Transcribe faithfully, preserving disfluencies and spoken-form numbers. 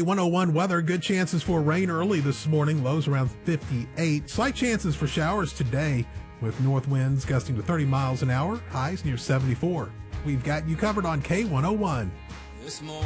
K one oh one weather, good chances for rain early this morning, lows around fifty-eight. Slight chances for showers today with north winds gusting to thirty miles an hour, highs near seventy-four. We've got you covered on K one oh one.